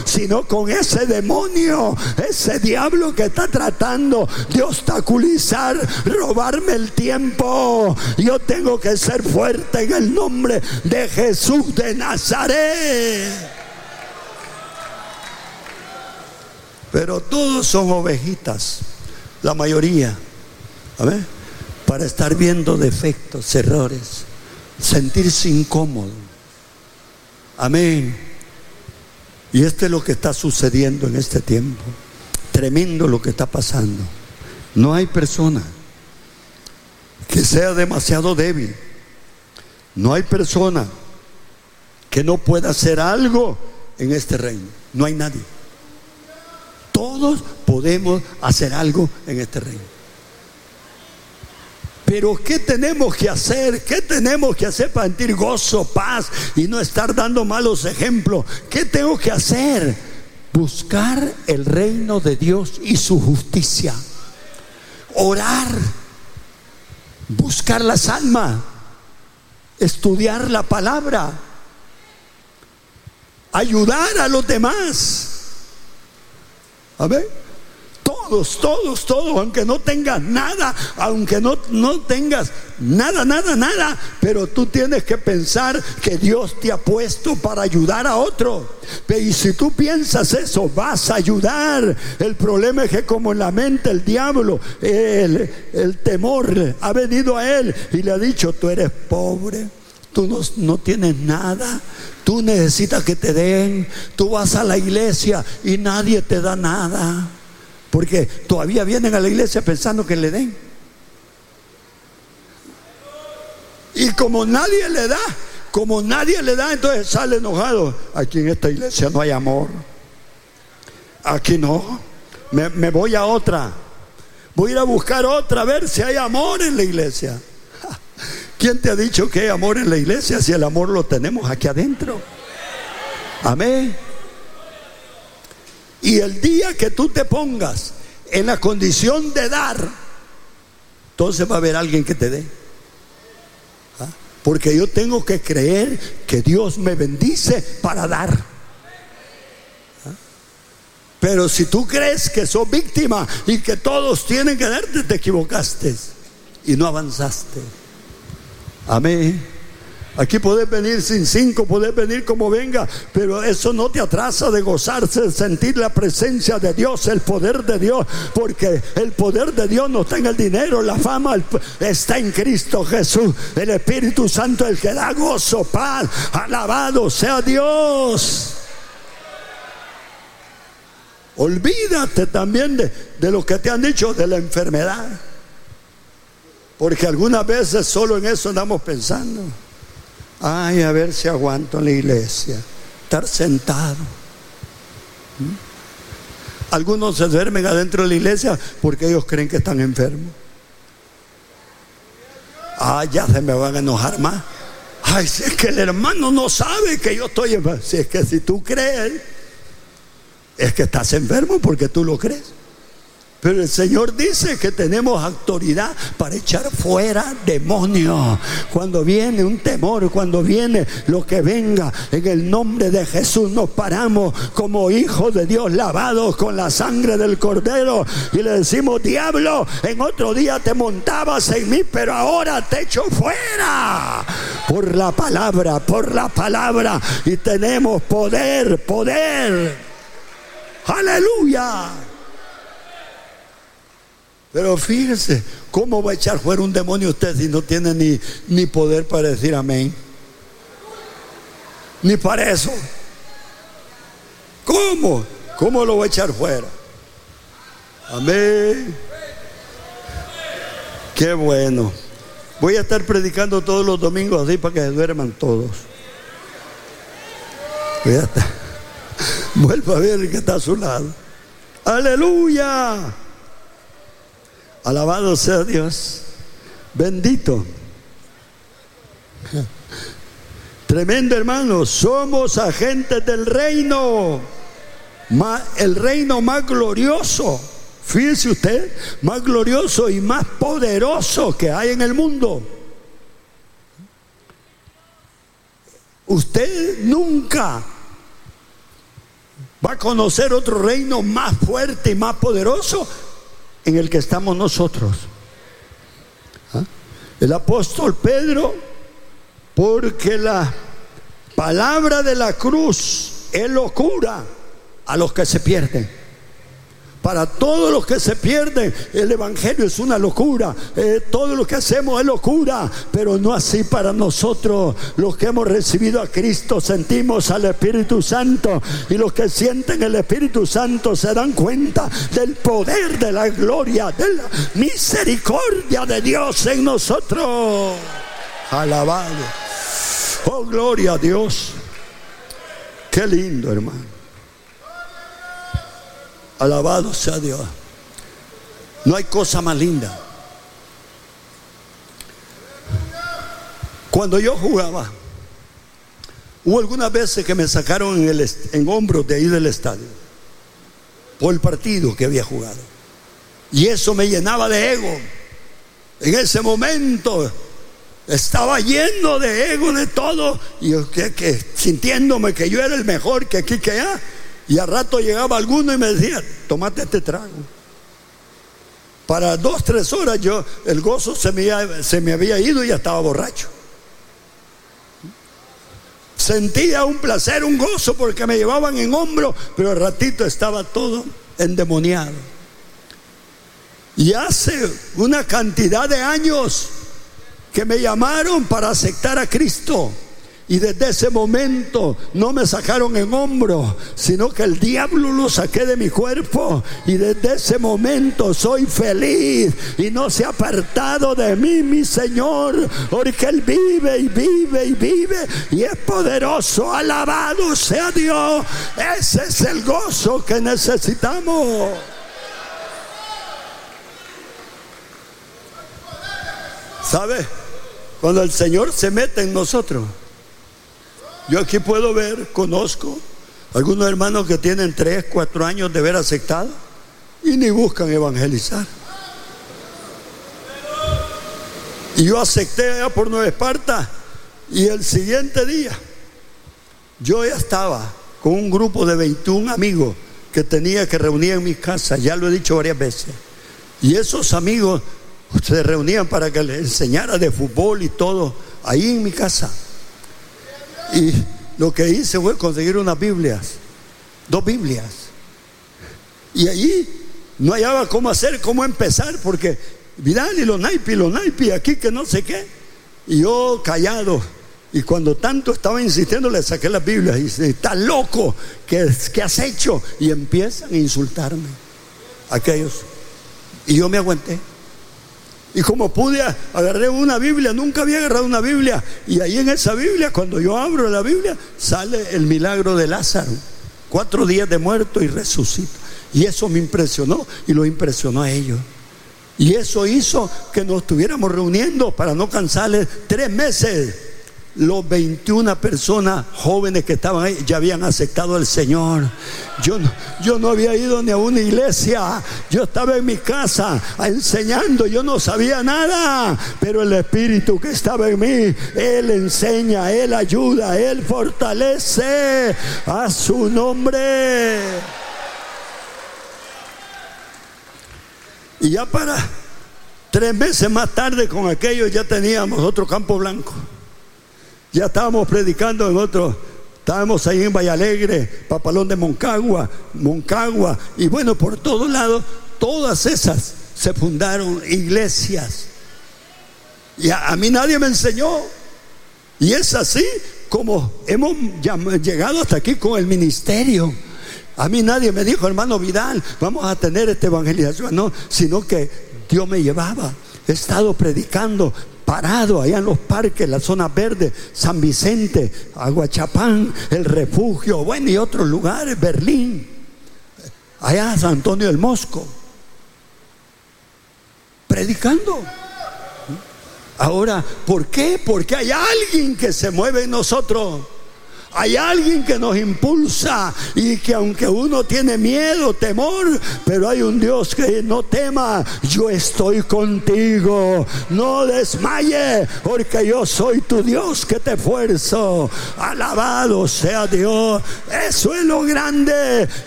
sino con ese demonio, ese diablo que está tratando de obstaculizar, robarme el tiempo. Yo tengo que ser fuerte en el nombre de Jesús de Nazaret. Pero todos son ovejitas, la mayoría, ¿amén? Para estar viendo defectos, errores, sentirse incómodo. Amén. Y esto es lo que está sucediendo en este tiempo. Tremendo lo que está pasando. No hay persona que sea demasiado débil. No hay persona que no pueda hacer algo en este reino. No hay nadie. Todos podemos hacer algo en este reino. Pero ¿qué tenemos que hacer? ¿Qué tenemos que hacer para sentir gozo, paz y no estar dando malos ejemplos? ¿Qué tengo que hacer? Buscar el reino de Dios y su justicia. Orar. Buscar las almas. Estudiar la palabra. Ayudar a los demás. ¿Amén? Todos, aunque no tengas nada, aunque no tengas nada, pero tú tienes que pensar que Dios te ha puesto para ayudar a otro. Y si tú piensas eso, vas a ayudar. El problema es que como en la mente el diablo, el temor ha venido a él y le ha dicho: tú eres pobre, tú no tienes nada, tú necesitas que te den, tú vas a la iglesia y nadie te da nada. Porque todavía vienen a la iglesia pensando que le den. Y como nadie le da, entonces sale enojado. Aquí en esta iglesia no hay amor. Aquí no. Me voy a otra. Voy a ir a buscar otra, a ver si hay amor en la iglesia. ¿Quién te ha dicho que hay amor en la iglesia si el amor lo tenemos aquí adentro? Amén. Y el día que tú te pongas en la condición de dar, entonces va a haber alguien que te dé. ¿Ah? Porque yo tengo que creer que Dios me bendice para dar. ¿Ah? Pero si tú crees que sos víctima y que todos tienen que darte, te equivocaste y no avanzaste. Amén. Aquí podés venir sin 5, podés venir como venga, pero eso no te atrasa de gozarse, de sentir la presencia de Dios, el poder de Dios, porque el poder de Dios no está en el dinero, la fama, está en Cristo Jesús. El Espíritu Santo, el que da gozo, paz. Alabado sea Dios. Olvídate también de lo que te han dicho de la enfermedad, porque algunas veces solo en eso andamos pensando. Ay, a ver si aguanto en la iglesia, estar sentado. Algunos se duermen adentro de la iglesia porque ellos creen que están enfermos. Ya se me van a enojar más. Ay, si es que el hermano no sabe que yo estoy enfermo. Si es que si tú crees, es que estás enfermo porque tú lo crees. Pero el Señor dice que tenemos autoridad para echar fuera demonios. Cuando viene un temor, cuando viene lo que venga, en el nombre de Jesús nos paramos como hijos de Dios, lavados con la sangre del Cordero, y le decimos: diablo, en otro día te montabas en mí, pero ahora te echo fuera. Por la palabra. Y tenemos poder. Aleluya. Pero fíjese, ¿cómo va a echar fuera un demonio usted si no tiene ni poder para decir amén? Ni para eso. ¿Cómo lo va a echar fuera? Amén. Qué bueno. Voy a estar predicando todos los domingos así para que se duerman todos. Vuelva a ver el que está a su lado. Aleluya. Alabado sea Dios. Bendito. Tremendo, hermano. Somos agentes del reino. El reino más glorioso. Fíjese usted, más glorioso y más poderoso que hay en el mundo. Usted nunca Va a conocer otro reino más fuerte y más poderoso en el que estamos nosotros. ¿Ah? El apóstol Pedro, porque la palabra de la cruz es locura a los que se pierden. Para todos los que se pierden, el evangelio es una locura. Todo lo que hacemos es locura, pero no así para nosotros. Los que hemos recibido a Cristo sentimos al Espíritu Santo, y los que sienten el Espíritu Santo se dan cuenta del poder, de la gloria, de la misericordia de Dios en nosotros. Alabado. Oh, gloria a Dios. Qué lindo, hermano. Alabado sea Dios. No hay cosa más linda. Cuando yo jugaba, hubo algunas veces que me sacaron en hombros de ahí del estadio por el partido que había jugado, y eso me llenaba de ego. En ese momento estaba lleno de ego, de todo, y sintiéndome que yo era el mejor, que aquí, que allá. Y al rato llegaba alguno y me decía: tómate este trago. Para 2-3 horas el gozo se me había ido y ya estaba borracho. Sentía un placer, un gozo, porque me llevaban en hombro, pero al ratito estaba todo endemoniado. Y hace una cantidad de años que me llamaron para aceptar a Cristo. Y desde ese momento no me sacaron en hombro, sino que el diablo lo saqué de mi cuerpo. Y desde ese momento soy feliz, y no se ha apartado de mí mi Señor, porque Él vive y vive y vive, y es poderoso. Alabado sea Dios. Ese es el gozo que necesitamos. ¿Sabe? Cuando el Señor se mete en nosotros, yo aquí puedo ver, conozco algunos hermanos que tienen 3-4 años de haber aceptado y ni buscan evangelizar. Y yo acepté allá por Nueva Esparta, y el siguiente día yo ya estaba con un grupo de 21 amigos que tenía que reunir en mi casa. Ya lo he dicho varias veces. Y esos amigos se reunían para que les enseñara de fútbol y todo ahí en mi casa. Y lo que hice fue conseguir unas Biblias, 2 Biblias. Y allí no hallaba cómo empezar, porque Vidal y los naipes, aquí que no sé qué. Y yo callado. Y cuando tanto estaba insistiendo, le saqué las Biblias y dice: ¿estás loco? ¿Qué has hecho? Y empiezan a insultarme aquellos. Y yo me aguanté. Y como pude, agarré una Biblia. Nunca había agarrado una Biblia. Y ahí en esa Biblia, cuando yo abro la Biblia, sale el milagro de Lázaro. 4 días de muerto y resucita. Y eso me impresionó, y lo impresionó a ellos. Y eso hizo que nos estuviéramos reuniendo, para no cansarles, 3 meses. Los 21 personas jóvenes que estaban ahí ya habían aceptado al Señor. Yo no había ido ni a una iglesia. Yo estaba en mi casa enseñando. Yo no sabía nada, pero el Espíritu que estaba en mí, Él enseña, Él ayuda, Él fortalece. A su nombre. Y ya para 3 meses más tarde, con aquellos ya teníamos otro Campo Blanco. Ya estábamos predicando en otro. Estábamos ahí en Vallalegre, Papalón de Moncagua, y bueno, por todos lados. Todas esas se fundaron iglesias. Y a mí nadie me enseñó. Y es así como hemos llegado hasta aquí con el ministerio. A mí nadie me dijo: hermano Vidal, vamos a tener esta evangelización. No, sino que Dios me llevaba. He estado predicando parado allá en los parques, la zona verde, San Vicente, Aguachapán, El Refugio, bueno, y otros lugares, Berlín, allá San Antonio del Mosco, predicando. Ahora, ¿por qué? Porque hay alguien que se mueve en nosotros. Hay alguien que nos impulsa y que aunque uno tiene miedo, temor, pero hay un Dios que no tema. Yo estoy contigo, no desmaye, porque yo soy tu Dios que te esfuerzo. Alabado sea Dios. Eso es lo grande.